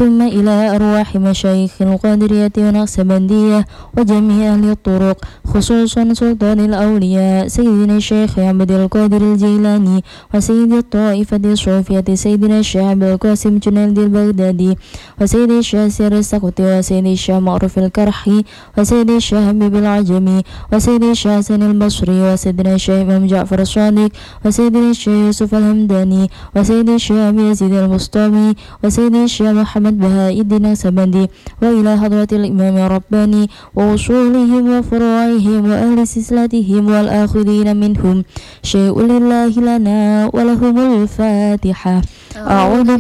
ثم إلى أرواح مشايخ القادرية والنقشبندية وجميع أهل الطرق، خصوصا سلطان الأولياء سيدنا الشيخ عبد القادر الجيلاني، وسيد الطائفة الصوفية سيدنا الشيخ عبد القاسم جنيد البغدادي، وسيد الشيخ سير السقطي، وسيد الشيخ معروف الكرحي، وسيد الشيخ حبيب العجمي، وسيد الشيخ حسن البصري، وسيدنا الشيخ إمام جعفر الصادق، وسيدنا الشيخ يوسف الهمداني، وسيد الشيخ أبي يزيد المسطامي، وسيد الشيخ محمد بهاء الدين السبندي، وإلى حضرة الإمام الرباني وأصولهم وفروعهم وأهل سلسلتهم والآخذين منهم، شيء لله لنا ولهم الفاتحة. أعوذ